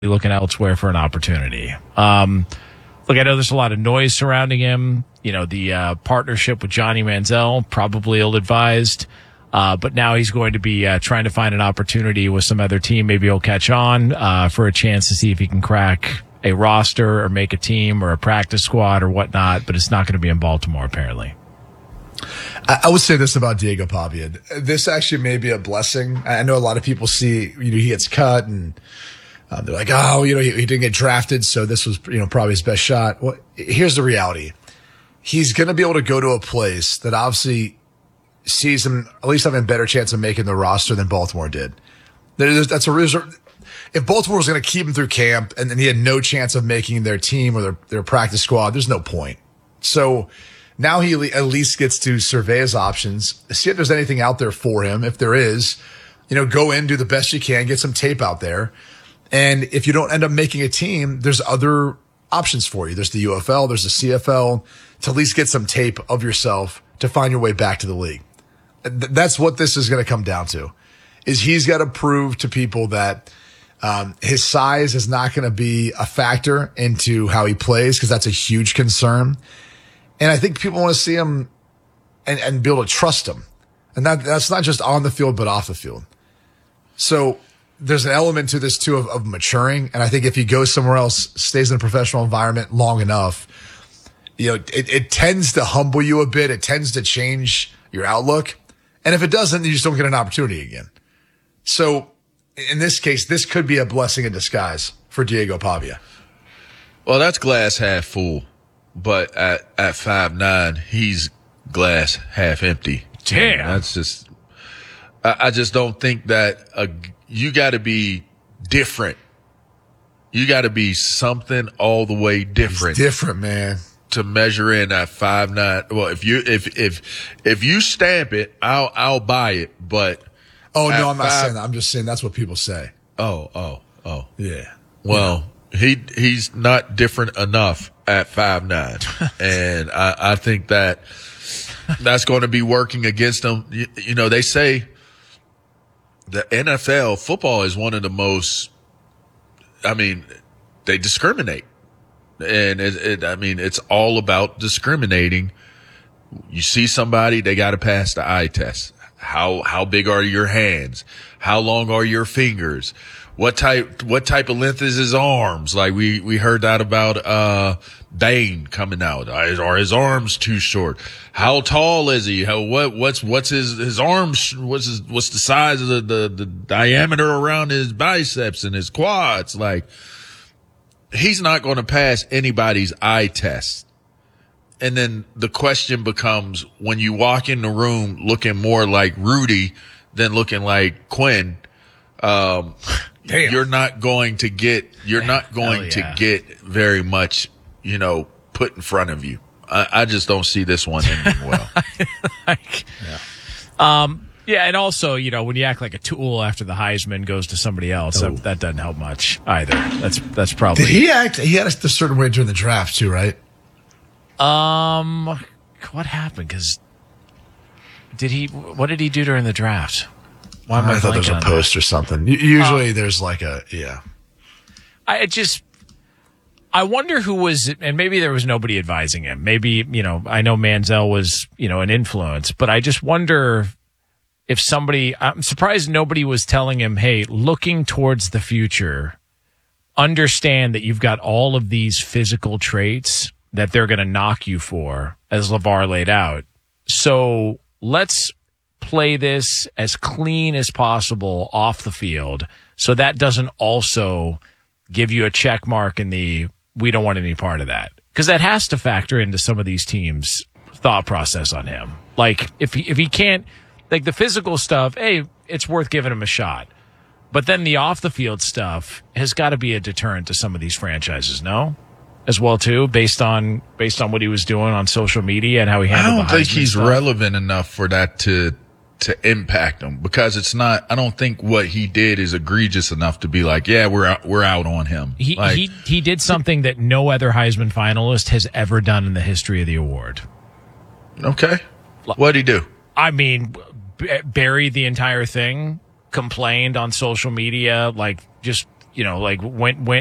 looking elsewhere for an opportunity. Look, I know there's a lot of noise surrounding him. You know, the partnership with Johnny Manziel, probably ill-advised. But now he's going to be trying to find an opportunity with some other team. Maybe he'll catch on for a chance to see if he can crack a roster or make a team or a practice squad or whatnot. But it's not going to be in Baltimore, apparently. I would say this about Diego Pavia. This actually may be a blessing. I know a lot of people see, he gets cut and they're like, oh, he didn't get drafted, so this was, probably his best shot. Well, here's the reality. He's going to be able to go to a place that obviously sees him at least having a better chance of making the roster than Baltimore did. If Baltimore was going to keep him through camp and then he had no chance of making their team or their practice squad, there's no point. So now he at least gets to survey his options, see if there's anything out there for him. If there is, go in, do the best you can, get some tape out there. And if you don't end up making a team, there's other options for you. There's the UFL, there's the CFL, to at least get some tape of yourself to find your way back to the league. That's what this is going to come down to, is he's got to prove to people that his size is not going to be a factor into how he plays, because that's a huge concern. And I think people want to see him and be able to trust him. And that's not just on the field, but off the field. So there's an element to this too of maturing. And I think if he goes somewhere else, stays in a professional environment long enough, it tends to humble you a bit. It tends to change your outlook. And if it doesn't, you just don't get an opportunity again. So in this case, this could be a blessing in disguise for Diego Pavia. Well, that's glass half full. But at 5'9", he's glass half empty. Damn. That's just, I just don't think that you got to be different. You got to be something all the way different. He's different, man. To measure in at 5'9". Well, if you stamp it, I'll buy it. But no, I'm not saying that. I'm just saying that's what people say. Oh. Yeah. Well, he's not different enough at 5'9", and I think that's going to be working against him. They say the NFL football is one of the most. I mean, they discriminate, and it's all about discriminating. You see somebody, they got to pass the eye test. How big are your hands? How long are your fingers? What type of length is his arms? Like we heard that about Bane coming out. Are his arms too short? How tall is he? What's his arms? What's the size of the diameter around his biceps and his quads? Like, he's not going to pass anybody's eye test. And then the question becomes, when you walk in the room looking more like Rudy than looking like Quinn, you're not going to get very much, put in front of you. I just don't see this one ending well. And also, when you act like a tool after the Heisman goes to somebody else, that doesn't help much either. That's probably. Did he act? He had a certain way during the draft too, right? What happened? Because what did he do during the draft? Why am I thought there was a post or something. Usually there's like I wonder who was, and maybe there was nobody advising him. Maybe, I know Manziel was, an influence, but I just wonder if I'm surprised nobody was telling him, hey, looking towards the future, understand that you've got all of these physical traits that they're going to knock you for, as LeVar laid out. So let's play this as clean as possible off the field, so that doesn't also give you a check mark in the we don't want any part of that, because that has to factor into some of these teams' thought process on him. Like if he can't, like the physical stuff, hey, it's worth giving him a shot, but then the off the field stuff has got to be a deterrent to some of these franchises, no? As well too, based on what he was doing on social media and how he handled. I don't think he's relevant enough for that to impact him, because it's not. I don't think what he did is egregious enough to be like, yeah, we're out on him. He did something that no other Heisman finalist has ever done in the history of the award. Okay, what'd he do? I mean, buried the entire thing, complained on social media, like just you know, like went